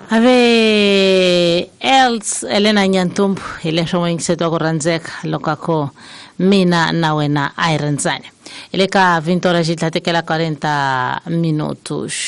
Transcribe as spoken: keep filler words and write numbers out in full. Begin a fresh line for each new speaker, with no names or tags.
Ave Els Elena Nyantumbu ile shomwe ngisetwa kuranzeka lokako mina na wena airanzane ile ka vintora jitlatekela quarenta minutos